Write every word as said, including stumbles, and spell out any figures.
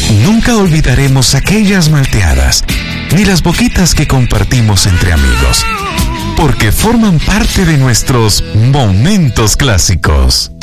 Nunca olvidaremos aquellas malteadas, ni las boquitas que compartimos entre amigos, porque forman parte de nuestros momentos clásicos.